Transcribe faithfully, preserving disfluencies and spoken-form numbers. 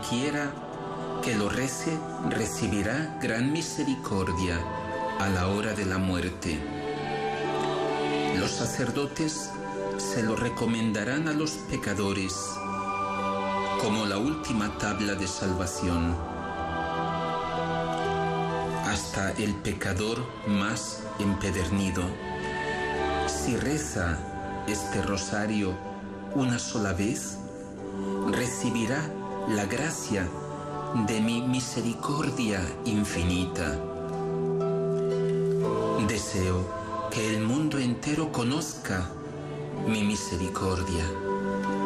quiera que lo rece recibirá gran misericordia a la hora de la muerte. Los sacerdotes se lo recomendarán a los pecadores como la última tabla de salvación. Hasta el pecador más empedernido, si reza este rosario una sola vez, recibirá la gracia de mi misericordia infinita. Deseo que el mundo entero conozca mi misericordia.